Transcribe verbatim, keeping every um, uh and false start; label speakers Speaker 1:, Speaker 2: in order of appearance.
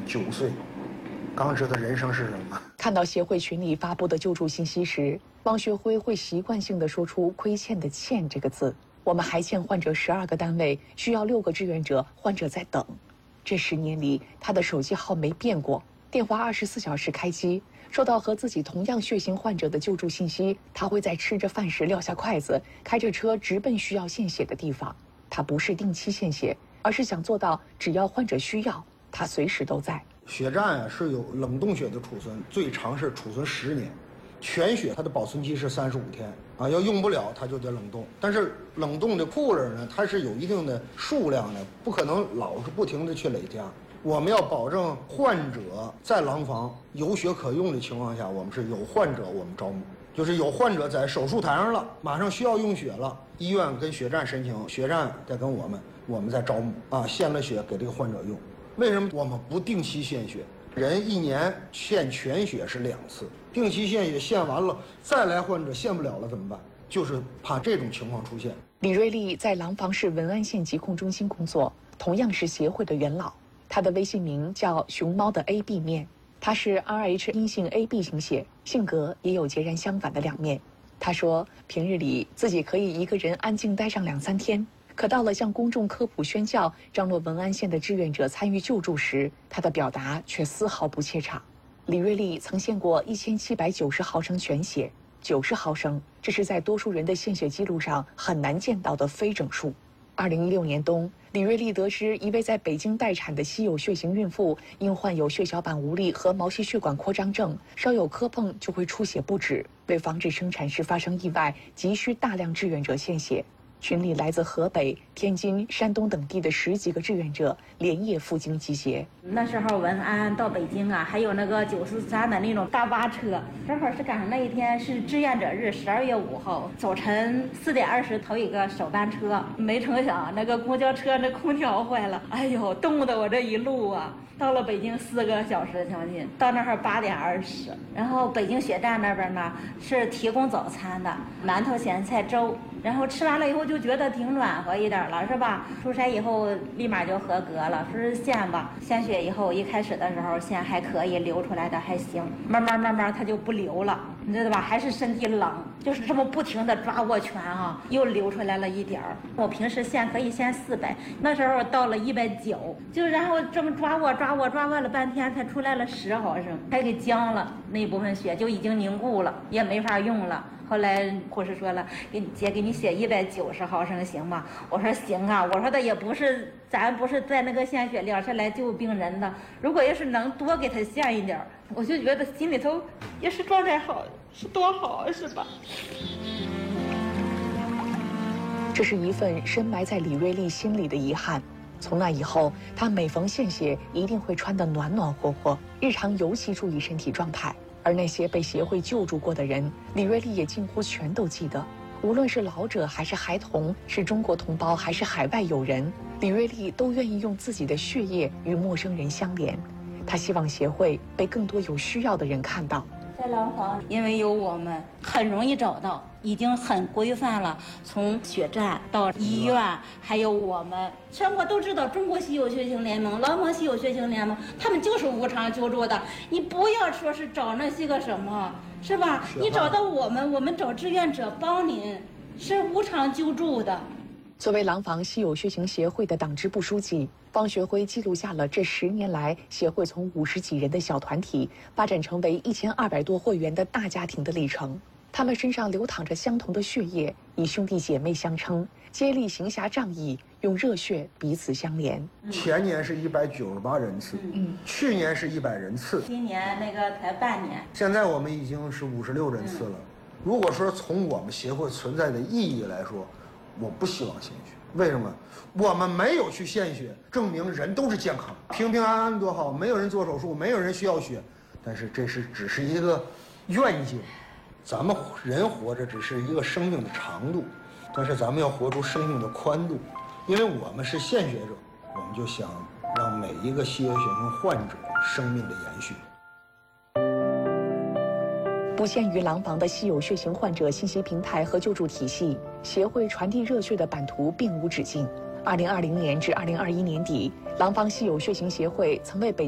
Speaker 1: 九岁，刚知道人生是什么。
Speaker 2: 看到协会群里发布的救助信息时，汪学辉会习惯性地说出亏欠的“欠”这个字。我们还欠患者十二个单位，需要六个志愿者，患者在等。这十年里，他的手机号没变过，电话二十四小时开机。收到和自己同样血型患者的救助信息，他会在吃着饭时撂下筷子，开着车直奔需要献血的地方。他不是定期献血，而是想做到只要患者需要，他随时都在。
Speaker 1: 血站啊是有冷冻血的储存，最长是储存十年。全血它的保存期是三十五天啊，要用不了它就得冷冻。但是冷冻的 cooler 呢，它是有一定的数量的，不可能老是不停的去累加。我们要保证患者在廊坊有血可用的情况下，我们是有患者我们招募，就是有患者在手术台上了，马上需要用血了，医院跟血站申请，血站再跟我们，我们再招募啊，献了血给这个患者用。为什么我们不定期献血？人一年献全血是两次，定期献血献完了再来患者献不了了怎么办？就是怕这种情况出现。
Speaker 2: 李瑞丽在廊坊市文安县疾控中心工作，同样是协会的元老。他的微信名叫熊猫的 A B 面，他是 R H 阴性 A B 型血，性格也有截然相反的两面。他说平日里自己可以一个人安静待上两三天，可到了向公众科普宣教张罗文安县的志愿者参与救助时，他的表达却丝毫不怯场。李瑞丽曾献过一千七百九十毫升全血，九十毫升，这是在多数人的献血记录上很难见到的非整数。二零一六年冬，李瑞丽得知一位在北京待产的稀有血型孕妇因患有血小板无力和毛细血管扩张症，稍有磕碰就会出血不止。为防止生产时发生意外，急需大量志愿者献血。群里来自河北、天津、山东等地的十几个志愿者连夜赴京集结。
Speaker 3: 那时候文安到北京啊，还有那个九四三的那种大巴车，正好是赶上那一天是志愿者日，十二月五号早晨四点二十头一个首班车，没成想那个公交车那空调坏了，哎呦，冻得我这一路啊。到了北京四个小时将近，到那儿八点二十，然后北京血站那边呢是提供早餐的，馒头、咸菜、粥，然后吃完了以后就觉得挺暖和一点了，是吧？出差以后立马就合格了，说是献吧，献血以后一开始的时候献还可以，流出来的还行，慢慢慢慢它就不流了，你知道吧？还是身体冷，就是这么不停的抓握拳啊，又流出来了一点儿。我平时献可以献四百，那时候到了一百九，就然后这么抓握抓握抓握了半天，才出来了十毫升，还给僵了，那部分血就已经凝固了，也没法用了。后来护士说了，给你姐给你写一百九十毫升行吗？我说行啊，我说的也不是咱不是在那个献血量是来救病人的，如果要是能多给他献一点，我就觉得心里头也是状态好，是多好，是吧？
Speaker 2: 这是一份深埋在李瑞丽心里的遗憾。从那以后，她每逢献血一定会穿得暖暖和和，日常尤其注意身体状态。而那些被协会救助过的人，李瑞丽也几乎全都记得。无论是老者还是孩童，是中国同胞还是海外友人，李瑞丽都愿意用自己的血液与陌生人相连。她希望协会被更多有需要的人看到。
Speaker 3: 在廊坊，因为有我们，很容易找到，已经很规范了。从血站到医院，还有我们，全国都知道中国稀有血型联盟、廊坊稀有血型联盟，他们就是无偿救助的。你不要说是找那些个什么，是吧？你找到我们，我们找志愿者帮您，是无偿救助的。
Speaker 2: 作为廊坊稀有血型协会的党支部书记，汪学辉记录下了这十年来协会从五十几人的小团体发展成为一千二百多会员的大家庭的历程。他们身上流淌着相同的血液，以兄弟姐妹相称，接力行侠仗义，用热血彼此相连。
Speaker 1: 前年是一百九十八人次，嗯，去年是一百人次，
Speaker 3: 今年那个才半年，
Speaker 1: 现在我们已经是五十六人次了。如果说从我们协会存在的意义来说，我不希望献血。为什么？我们没有去献血，证明人都是健康、平平安安多好，没有人做手术，没有人需要血。但是这是只是一个愿景，咱们人活着只是一个生命的长度，但是咱们要活出生命的宽度。因为我们是献血者，我们就想让每一个稀有血型患者生命的延续。
Speaker 2: 不限于廊坊的稀有血型患者信息平台和救助体系，协会传递热血的版图并无止境。二零二零年至二零二一年底，廊坊稀有血型协会曾为北